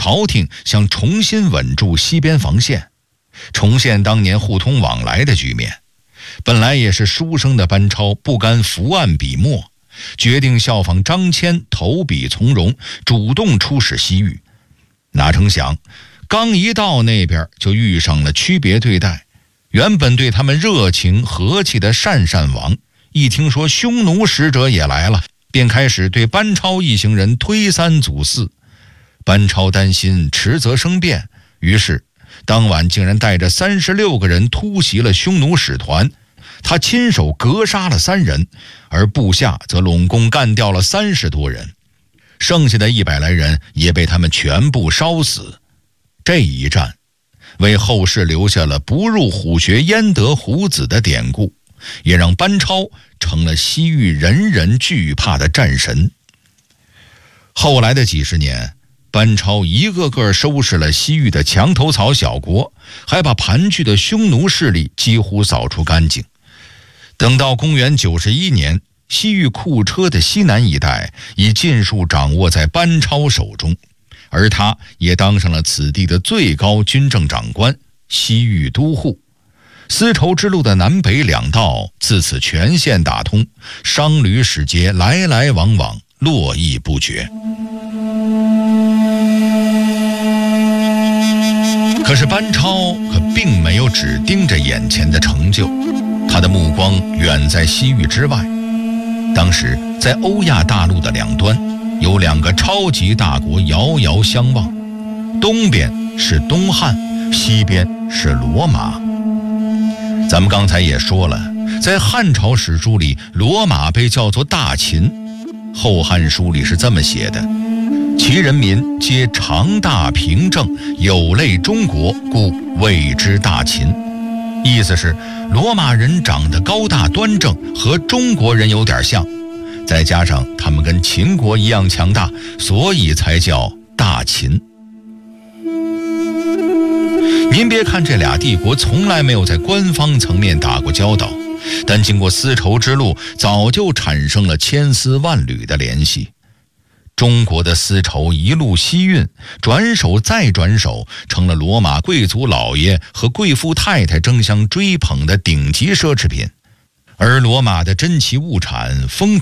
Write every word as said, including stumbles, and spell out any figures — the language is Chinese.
朝廷想重新稳住西边防线，重现当年互通往来的局面。本来也是书生的班超不甘伏案笔墨，决定效仿张骞投笔从戎，主动出使西域。哪成想刚一到那边就遇上了区别对待。原本对他们热情和气的鄯善王，一听说匈奴使者也来了，便开始对班超一行人推三阻四。班超担心迟则生变，于是当晚竟然带着三十六个人突袭了匈奴使团。他亲手格杀了三人，而部下则拢共干掉了三十多人，剩下的一百来人也被他们全部烧死。这一战为后世留下了不入虎穴焉得虎子的典故，也让班超成了西域人人惧怕的战神。后来的几十年，班超一个个收拾了西域的墙头草小国，还把盘踞的匈奴势力几乎扫除干净。等到公元九十一年，西域库车的西南一带已尽数掌握在班超手中，而他也当上了此地的最高军政长官，西域都护。丝绸之路的南北两道自此全线打通，商旅使节来来往往，络绎不绝。可是班超可并没有只盯着眼前的成就，他的目光远在西域之外。当时在欧亚大陆的两端，有两个超级大国遥遥相望，东边是东汉，西边是罗马。咱们刚才也说了，在汉朝史书里，罗马被叫做大秦。后汉书里是这么写的：其人民皆长大平正，有类中国，故谓之大秦。意思是罗马人长得高大端正，和中国人有点像，再加上他们跟秦国一样强大，所以才叫大秦。您别看这俩帝国从来没有在官方层面打过交道，但经过丝绸之路，早就产生了千丝万缕的联系。中国的丝绸一路西运，转手再转手，成了罗马贵族老爷和贵妇太太争相追捧的顶级奢侈品。而罗马的珍奇物产风土